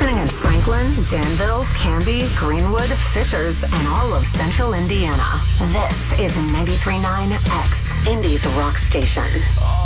listening in Franklin, Danville, Canby, Greenwood, Fishers, and all of Central Indiana. This is 93.9 X, Indy's rock station.